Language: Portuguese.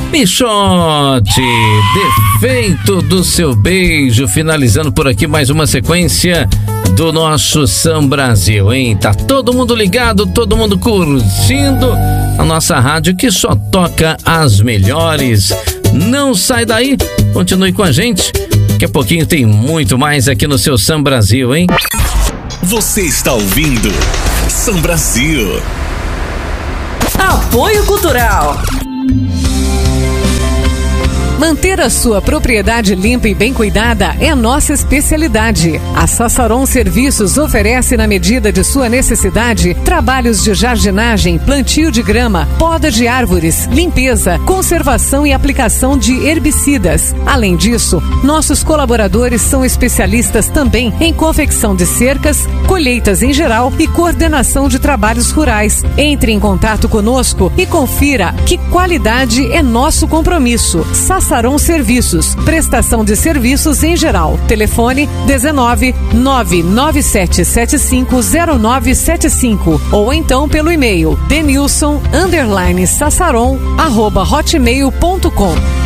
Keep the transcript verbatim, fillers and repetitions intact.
Michote, defeito do seu beijo, finalizando por aqui mais uma sequência do nosso São Brasil, hein? Tá todo mundo ligado, todo mundo curtindo a nossa rádio que só toca as melhores. Não sai daí, continue com a gente, daqui a pouquinho tem muito mais aqui no seu São Brasil, hein? Você está ouvindo São Brasil. Apoio Cultural. Manter a sua propriedade limpa e bem cuidada é nossa especialidade. A Sassaron Serviços oferece, na medida de sua necessidade, trabalhos de jardinagem, plantio de grama, poda de árvores, limpeza, conservação e aplicação de herbicidas. Além disso, nossos colaboradores são especialistas também em confecção de cercas, colheitas em geral e coordenação de trabalhos rurais. Entre em contato conosco e confira que qualidade é nosso compromisso. Sassaron Serviços, prestação de serviços em geral. Telefone dezenove, nove nove sete sete cinco zero nove sete cinco ou então pelo e-mail denilson underline sassaron arroba hotmail ponto com.